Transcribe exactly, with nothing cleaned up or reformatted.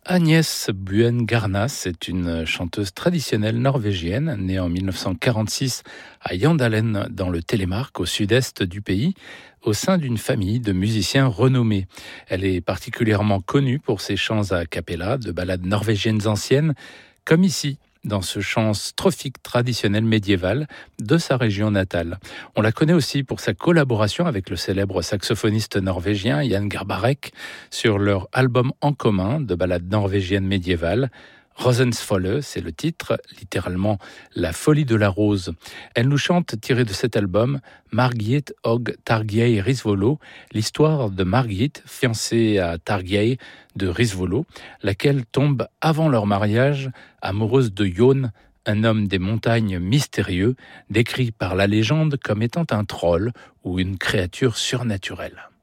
Agnès Buene-Garnas est une chanteuse traditionnelle norvégienne, née en mille neuf cent quarante-six à Jandalen, dans le Télémark, au sud-est du pays, au sein d'une famille de musiciens renommés. Elle est particulièrement connue pour ses chants a cappella de ballades norvégiennes anciennes, comme ici, dans ce chant strophique traditionnel médiéval de sa région natale. On la connaît aussi pour sa collaboration avec le célèbre saxophoniste norvégien Jan Garbarek sur leur album en commun de ballades norvégiennes médiévales. Rosensfolle, c'est le titre, littéralement La folie de la rose. Elle nous chante, tirée de cet album, Margit og Tarjei Risvolo, l'histoire de Margit, fiancée à Tarjei de Risvolo, laquelle tombe avant leur mariage, amoureuse de Jon, un homme des montagnes mystérieux, décrit par la légende comme étant un troll ou une créature surnaturelle.